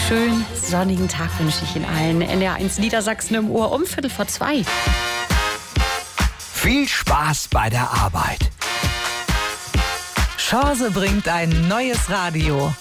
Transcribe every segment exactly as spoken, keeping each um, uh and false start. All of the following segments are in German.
schönen sonnigen Tag wünsche ich Ihnen allen. N D R eins Niedersachsen im Ohr um Viertel vor zwei. Viel Spaß bei der Arbeit. Chance bringt ein neues Radio.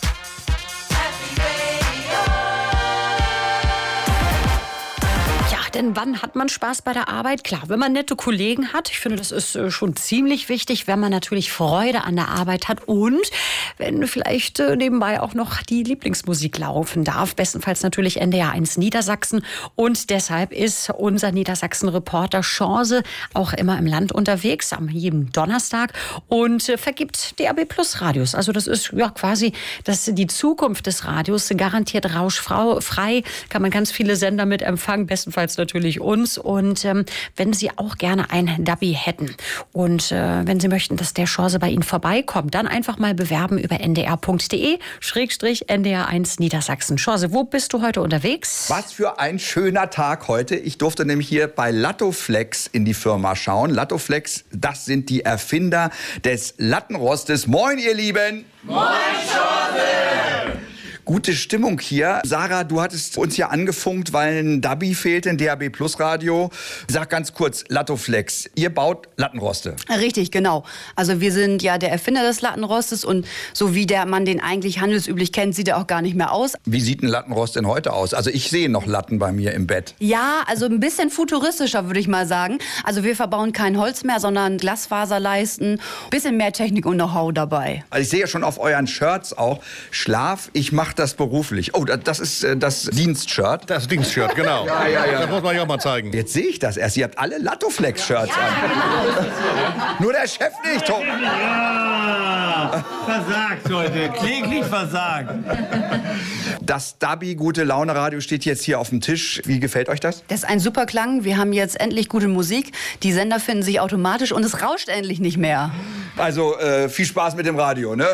Denn wann hat man Spaß bei der Arbeit? Klar, wenn man nette Kollegen hat. Ich finde, das ist schon ziemlich wichtig, wenn man natürlich Freude an der Arbeit hat und wenn vielleicht nebenbei auch noch die Lieblingsmusik laufen darf. Bestenfalls natürlich N D R eins Niedersachsen. Und deshalb ist unser Niedersachsen-Reporter Chance auch immer im Land unterwegs, am jedem Donnerstag und vergibt D A B Plus Radios. Also das ist ja quasi das die Zukunft des Radios, garantiert rauschfrei. Kann man ganz viele Sender mit empfangen, bestenfalls natürlich uns. Und ähm, wenn Sie auch gerne ein Dubby hätten und äh, wenn Sie möchten, dass der Chance bei Ihnen vorbeikommt, dann einfach mal bewerben über n d r punkt d e schrägstrich N D R eins Niedersachsen. Chance, wo bist du heute unterwegs? Was für ein schöner Tag heute. Ich durfte nämlich hier bei Lattoflex in die Firma schauen. Lattoflex, das sind die Erfinder des Lattenrostes. Moin, ihr Lieben! Moin, Chance! Gute Stimmung hier. Sarah, du hattest uns ja angefunkt, weil ein Dubby fehlte, ein D A B Plus Radio. Sag ganz kurz, Lattoflex, ihr baut Lattenroste. Richtig, genau. Also wir sind ja der Erfinder des Lattenrostes und so wie der man den eigentlich handelsüblich kennt, sieht er auch gar nicht mehr aus. Wie sieht ein Lattenrost denn heute aus? Also ich sehe noch Latten bei mir im Bett. Ja, also ein bisschen futuristischer, würde ich mal sagen. Also wir verbauen kein Holz mehr, sondern Glasfaserleisten. Bisschen mehr Technik und Know-how dabei. Also ich sehe ja schon auf euren Shirts auch, Schlaf, ich mache das beruflich. Oh, das ist äh, das Dienstshirt. Das Dienstshirt, genau. Ja, ja, ja. Das muss man ja auch mal zeigen. Jetzt sehe ich das erst. Ihr habt alle Lattoflex-Shirts an. Nur der Chef nicht, Tom. Ja, versagt heute. Kläglich versagt. Das Dubby Gute Laune Radio steht jetzt hier auf dem Tisch. Wie gefällt euch das? Das ist ein super Klang. Wir haben jetzt endlich gute Musik. Die Sender finden sich automatisch und es rauscht endlich nicht mehr. Also äh, viel Spaß mit dem Radio, ne?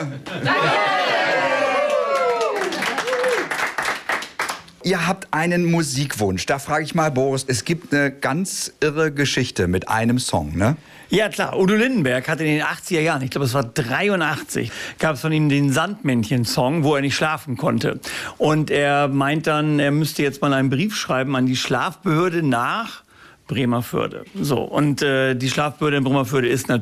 Ihr habt einen Musikwunsch. Da frage ich mal Boris, es gibt eine ganz irre Geschichte mit einem Song, ne? Ja klar, Udo Lindenberg hat in den achtziger Jahren, ich glaube es war dreiundachtzig, gab es von ihm den Sandmännchen-Song, wo er nicht schlafen konnte. Und er meint dann, er müsste jetzt mal einen Brief schreiben an die Schlafbehörde nach Bremerförde. So, und äh, die Schlafbehörde in Bremerförde ist natürlich